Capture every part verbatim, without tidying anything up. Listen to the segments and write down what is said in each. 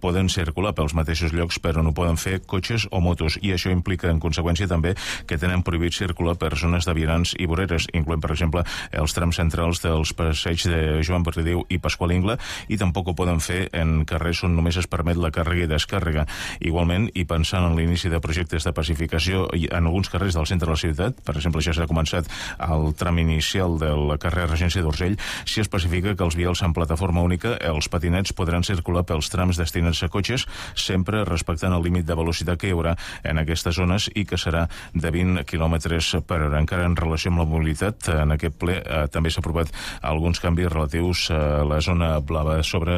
poden circular pels mateixos llocs però no poden fer cotxes o motos, i això implica en conseqüència també que tenen prohibit circular per zones de vianants i voreres, incloent per exemple els trams centrals dels passeigs de Joan Barridiu i Pasqual Ingla, i tampoc ho poden fer en carrers on només es permet la càrrega i descàrrega. Igualment, i pensant en l'inici de projectes de pacificació en alguns carrers del centre de la ciutat, per exemple ja s'ha començat el tram inicial del carrer Regència d'Urgell, s'hi especifica que els vials en plataforma única, els patinets podran circular pels trams destinats a cotxes, sempre respectant el límit de velocitat que hi haurà en aquestes zones i que serà de vint quilòmetres per hora. Encara en relació amb la mobilitat, en aquest ple eh, també s'ha aprovat alguns canvis relatius a la zona blava. Sobre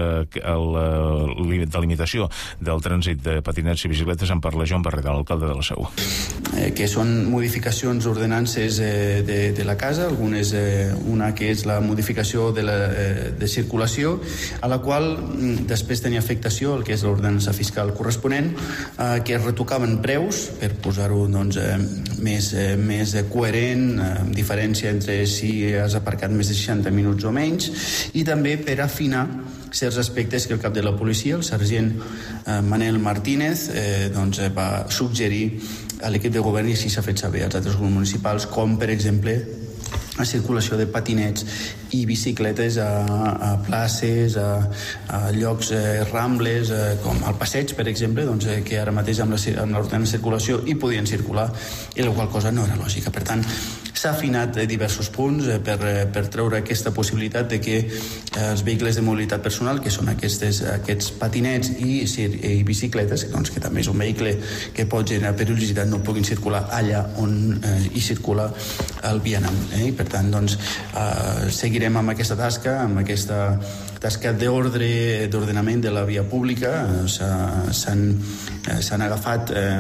la delimitació del trànsit de patinets i bicicletes en parla Joan Barreda, l'alcalde de la Seu. Eh, que són modificacions ordenances eh, de, de la casa, algunes, eh, una que és la modificació de, la, eh, de circulació, a la qual després tenia afectació el que és l'ordenança fiscal corresponent, eh, que es retocaven preus per posar-ho doncs, eh, més, eh, més coherent, eh, amb diferència entre si has aparcat més de seixanta minuts o menys, i també per afinar certs aspectes que el cap de la policia, el sergent eh, Manel Martínez, eh, doncs, eh, va suggerir a l'equip de govern, i així s'ha fet saber als altres grups municipals, com per exemple la circulació de patinets i bicicletes a, a places, a, a llocs eh, rambles, eh, com al passeig, per exemple, doncs, eh, que ara mateix amb l'ordre de circulació hi podien circular, i la qual cosa no era lògica. Per tant, s'ha afinat eh, diversos punts eh, per, eh, per treure aquesta possibilitat de que eh, els vehicles de mobilitat personal, que són aquestes, aquests patinets i, i bicicletes, doncs, que també és un vehicle que pot generar perillositat, no puguin circular allà on eh, hi circula el vianant. Eh? Per tant, doncs, eh, seguirem amb aquesta tasca, amb aquesta tasca d'ordre, d'ordenament de la via pública. S'han eh, s'han agafat eh,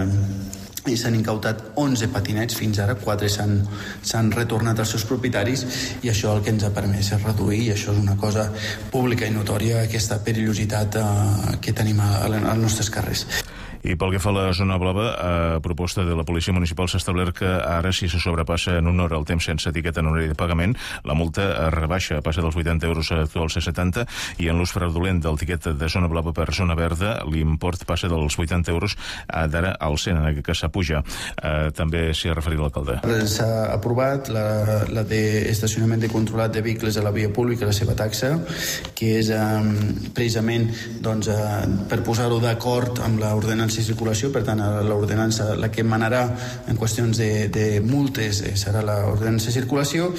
i s'han incautat onze patinets, fins ara quatre s'han retornat als seus propietaris, i això el que ens ha permès és reduir, i això és una cosa pública i notòria, aquesta perillositat eh, que tenim als nostres carrers. I pel que fa a la zona blava, a proposta de la Policia Municipal s'ha establert que ara, si se sobrepassa en una hora el temps sense etiqueta en horari de pagament, la multa es rebaixa, passa dels vuitanta euros actuals a setanta, i en l'ús fraudulent del tiquet de zona blava per zona verda, l'import passa dels vuitanta euros d'ara al cent, en aquest cas s'apuja. Eh, també s'hi ha referit l'alcalde. S'ha aprovat la, la d'estacionament de controlat de vehicles a la via pública, la seva taxa, que és eh, precisament doncs, eh, per posar-ho d'acord amb l'ordenança de circulació. Per tant, l'ordenança, la que manarà en qüestions de, de multes, serà l'ordenança de circulació.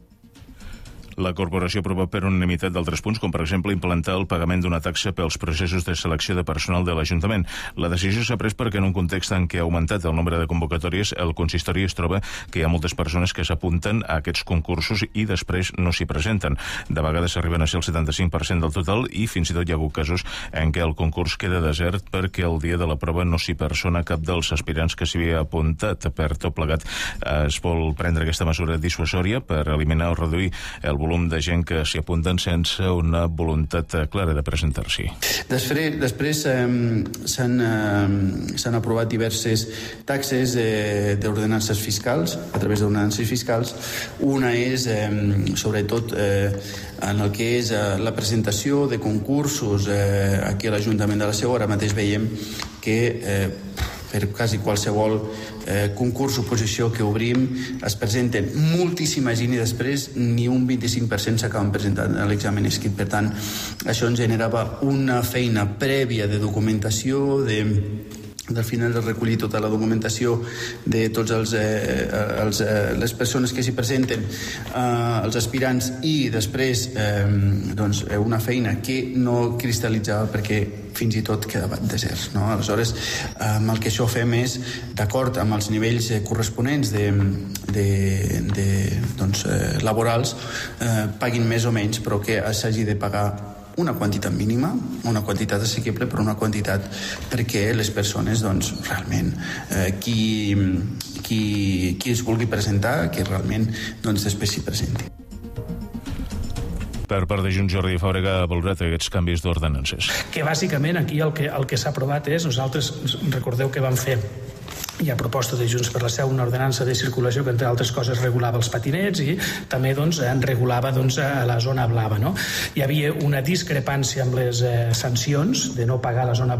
La corporació aprova per unanimitat d'altres punts, com per exemple implantar el pagament d'una taxa pels processos de selecció de personal de l'Ajuntament. La decisió s'ha pres perquè en un context en què ha augmentat el nombre de convocatòries, el consistori es troba que hi ha moltes persones que s'apunten a aquests concursos i després no s'hi presenten. De vegades arriben a ser el setanta-cinc per cent del total, i fins i tot hi ha hagut casos en què el concurs queda desert perquè el dia de la prova no s'hi persona cap dels aspirants que s'hi havia apuntat. Per tot plegat, es vol prendre aquesta mesura dissuasòria per eliminar o reduir el volum de gent que s'hi apunten sense una voluntat clara de presentar-s'hi. Després, després eh, s'han eh, aprovat diverses taxes eh, d'ordenances fiscals, a través d'ordenances fiscals. Una és, eh, sobretot, eh, en el que és eh, la presentació de concursos eh, aquí a l'Ajuntament de la Seu. Ara mateix veiem que eh, per quasi qualsevol eh, concurs o posició que obrim es presenten moltíssima gent, i després ni un vint-i-cinc per cent s'acaben presentant a l'examen escrit. Per tant, això ens generava una feina prèvia de documentació, de al final de recollir tota la documentació de tots els, eh, els, eh, les persones que s'hi presenten, eh, els aspirants, i després eh, doncs, una feina que no cristal·litzava perquè fins i tot quedava deserts. No? Aleshores, eh, el que això fem és, d'acord amb els nivells corresponents de, de, de, doncs, eh, laborals, eh, paguin més o menys, però que s'hagi de pagar una quantitat mínima, una quantitat assequible, però una quantitat perquè les persones, doncs, realment, eh, qui, qui, qui es vulgui presentar, que realment doncs, després s'hi presenti. Per part de Junts, Jordi Fàbrega ha valorat aquests canvis d'ordenances. Que bàsicament aquí el que, el que s'ha aprovat és, nosaltres recordeu que vam fer, hi ha proposta de Junts per la Seu, una ordenança de circulació que, entre altres coses, regulava els patinets i també doncs, en regulava doncs, a la zona blava. No? Hi havia una discrepància amb les eh, sancions de no pagar la zona blava